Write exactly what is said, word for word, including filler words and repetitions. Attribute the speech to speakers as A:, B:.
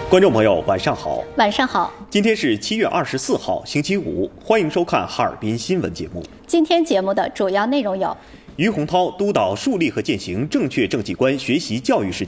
A: 观众朋友，晚上好。
B: 晚上好。
A: 今天是七月二十四号，星期五，欢迎收看哈尔滨新闻节目。
B: 今天节目的主要内容有：
A: 于洪涛督导树立和践行正确政绩观学习教育实